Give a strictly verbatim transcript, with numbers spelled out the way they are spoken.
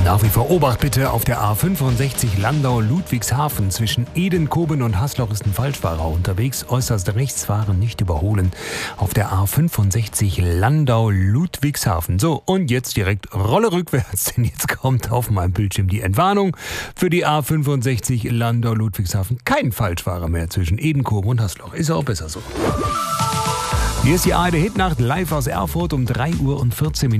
Nach wie vor Obacht bitte auf der A fünfundsechzig Landau-Ludwigshafen. Zwischen Edenkoben und Hasloch ist ein Falschfahrer unterwegs. Äußerst rechts fahren, nicht überholen. Auf der A fünfundsechzig Landau-Ludwigshafen. So, und jetzt direkt Rolle rückwärts, denn jetzt kommt auf meinem Bildschirm die Entwarnung für die A fünfundsechzig Landau-Ludwigshafen. Kein Falschfahrer mehr zwischen Edenkoben und Hasloch. Ist auch besser so. Hier ist die A R D Hitnacht live aus Erfurt um drei Uhr und vierzehn Minuten.